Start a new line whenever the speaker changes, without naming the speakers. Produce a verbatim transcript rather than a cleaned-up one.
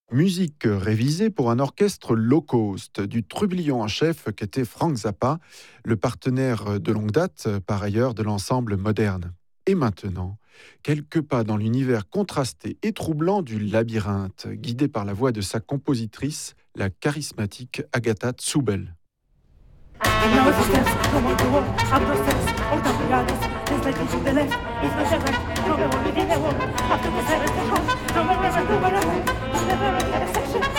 Musique révisée pour un orchestre low cost, du trublion en chef qu'était Frank Zappa, le partenaire de longue date, par ailleurs, de l'ensemble moderne. Et maintenant, quelques pas dans l'univers contrasté et troublant du labyrinthe, guidé par la voix de sa compositrice, la charismatique Agatha Zubel.
And now it's steps, come on, go on, up the steps, out of the others, there's like to the left, it's the shepherd, no one within the wall, after the seventh, no one ever go around, never in the section.